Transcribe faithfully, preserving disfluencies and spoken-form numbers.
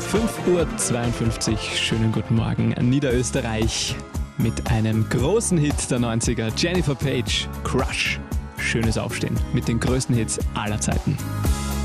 fünf Uhr zweiundfünfzig, schönen guten Morgen an Niederösterreich mit einem großen Hit der neunziger, Jennifer Page, Crush. Schönes Aufstehen mit den größten Hits aller Zeiten.